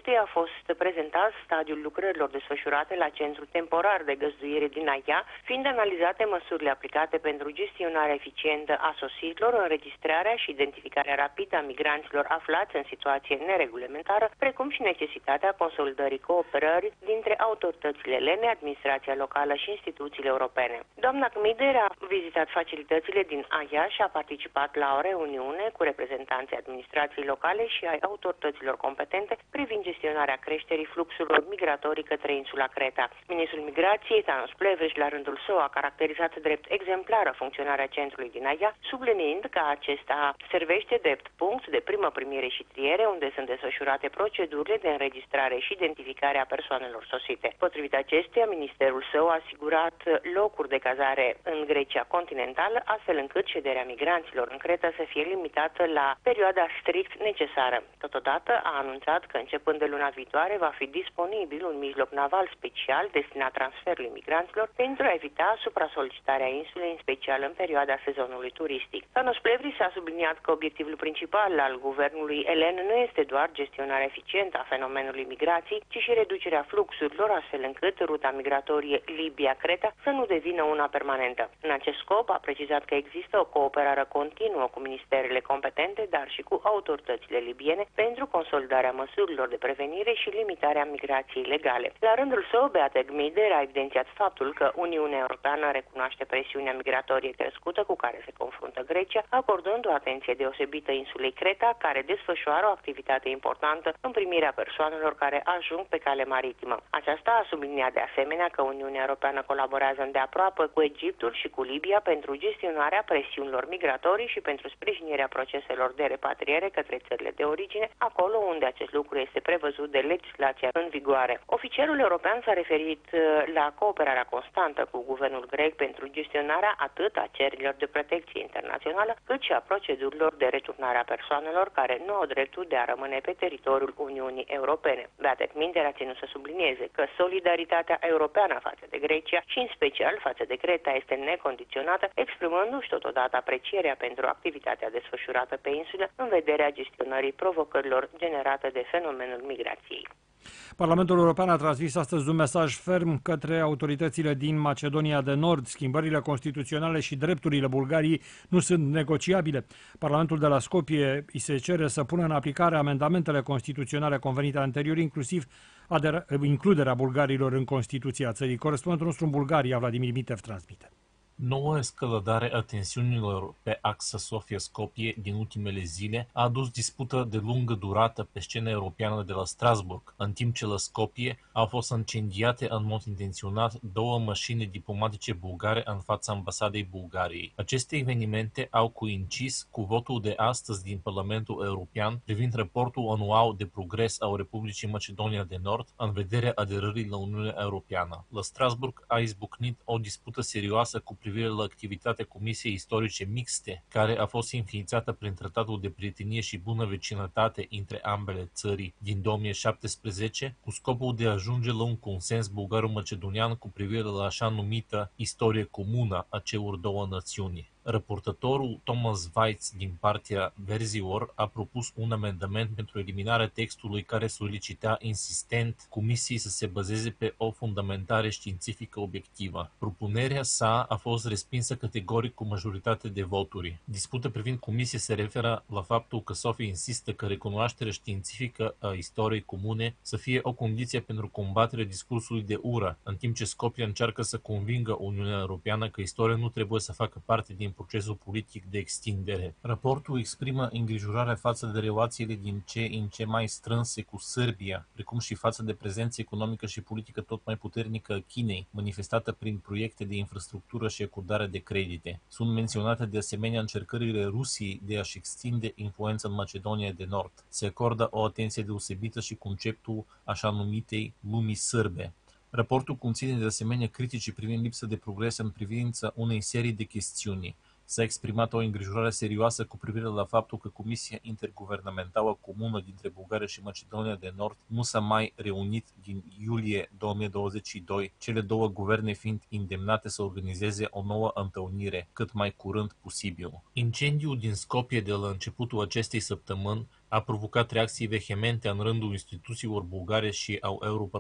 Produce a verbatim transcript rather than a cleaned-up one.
acesteia a fost prezentat stadiul lucrărilor desfășurate la Centrul Temporar de Găzduire din Aia, fiind analizate măsurile aplicate pentru gestionarea eficientă a sosirilor, înregistrarea și identificarea rapidă a migranților aflați în situație nereglementară, precum și necesitatea consolidării cooperării dintre autoritățile elene, administrația locală și instituțiile europene. Doamna Kmider a vizitat facilitățile din Aia și a participat la o reuniune cu reprezentanții administrației locale și ai autorităților competente privind gestionarea creșterii fluxurilor migratorii către insula Creta. Ministrul Migrației, Tanos Plevris, la rândul său, a caracterizat drept exemplară funcționarea centrului din Aia, subliniind că acesta servește drept punct de primă primire și triere, unde sunt desfășurate procedurile de înregistrare și identificare a persoanelor sosite. Potrivit acestuia, ministerul său a asigurat locuri de cazare în Grecia continentală, astfel încât șederea migranților în Creta să fie limitată la perioada strict necesară. Totodată a anunțat că începând de luna viitoare va fi disponibil un mijloc naval special destinat transferului migranților pentru a evita supra-solicitarea insulei, în special în perioada sezonului turistic. Tanos Plevris a subliniat că obiectivul principal al guvernului elen nu este doar gestionarea eficientă a fenomenului migrației, ci și reducerea fluxurilor, astfel încât ruta migratorie Libia-Creta să nu devină una permanentă. În acest scop a precizat că există o cooperare continuă cu ministerele competente, dar și cu autoritățile libiene pentru consolidarea măsurilor de prevenire și limitarea migrației legale. La rândul său, Beate Kmider a evidențiat faptul că Uniunea Europeană recunoaște presiunea migratorie crescută cu care se confruntă Grecia, acordând o atenție deosebită insulei Creta, care desfășoară o activitate importantă în primirea persoanelor care ajung pe cale maritimă. Aceasta a subliniat de asemenea că Uniunea Europeană colaborează îndeaproape cu Egiptul și cu Libia pentru gestionarea presiunilor migratorii și pentru sprijinirea proceselor de repatriere către țările de origine, acolo unde acest lucru este prevăzut de legislația în vigoare. Oficialul european s-a referit la cooperarea constantă cu guvernul grec pentru gestionarea atât a cererilor de protecție internațională, cât și a procedurilor de returnare a persoanelor care nu au dreptul de a rămâne pe teritoriul Uniunii Europene. Beate Kmider a ținut să sublinieze că solidaritatea europeană față de Grecia și în special față de Creta este necondiționată, exprimându-și totodată aprecierea pentru activitatea desfășurată pe insulă în vederea gestionării provocărilor generate de fenomenul migrației. Parlamentul European a transmis astăzi un mesaj ferm către autoritățile din Macedonia de Nord. Schimbările constituționale și drepturile Bulgariei nu sunt negociabile. Parlamentul de la Skopje îi se cere să pună în aplicare amendamentele constituționale convenite anterior, inclusiv includerea bulgarilor în Constituția țării. Corespondentul nostru în Bulgaria, Vladimir Mitev, transmite. Noua escaladare a tensiunilor pe axa Sofia-Skopje din ultimele zile a adus dispută de lungă durată pe scena europeană de la Strasbourg, în timp ce la Skopje au fost incendiate în mod intenționat două mașini diplomatice bulgare în fața ambasadei Bulgariei. Aceste evenimente au coincis cu votul de astăzi din Parlamentul European privind raportul anual de progres al Republicii Macedonia de Nord în vederea aderării la Uniunea Europeană. La Strasbourg a izbucnit o dispută serioasă cu privire la activitatea Comisiei Istorice Mixte, care a fost înființată prin Tratatul de Prietenie și Bună Vecinătate între ambele țări din două mii șaptesprezece, cu scopul de a ajunge la un consens bulgaro-macedonian cu privire la așa numită istorie comună a celor două națiuni. Raportorul Thomas Weitz din partea Verzilor a propus un amendament pentru eliminarea textului care solicita insistent Comisiei să se bazeze pe o fundamentare științifică obiectivă. Propunerea sa a fost respinsă categoric cu majoritate de voturi. Disputa privind Comisia se referă la faptul că Sofia insistă că recunoașterea științifică a istoriei comune să fie o condiție pentru combaterea discursului de ură, în timp ce Skopje încearcă să convingă Uniunea Europeană că istoria nu trebuie să facă parte din procesul politic de extindere. Raportul exprimă îngrijorarea față de relațiile din ce în ce mai strânse cu Serbia, precum și față de prezența economică și politică tot mai puternică a Chinei, manifestată prin proiecte de infrastructură și acordare de credite. Sunt menționate de asemenea încercările Rusiei de a-și extinde influența în Macedonia de Nord. Se acordă o atenție deosebită și conceptul așa numitei lumii sârbe. Raportul conține de asemenea critici privind lipsa de progres în privința unei serii de chestiuni. S-a exprimat o îngrijorare serioasă cu privire la faptul că Comisia Interguvernamentală Comună dintre Bulgaria și Macedonia de Nord nu s-a mai reunit din iulie două mii douăzeci și doi, cele două guverne fiind îndemnate să organizeze o nouă întâlnire cât mai curând posibil. Incendiul din Skopje de la începutul acestei săptămâni a provocat reacții vehemente în rândul instituțiilor bulgare și au europarlamentari.